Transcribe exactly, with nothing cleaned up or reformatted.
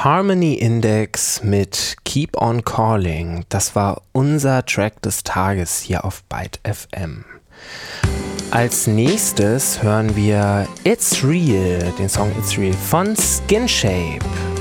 Harmony Index mit Keep on Calling. Das war unser Track des Tages hier auf Byte F M. Als nächstes hören wir It's Real, den Song It's Real von Skin Shape.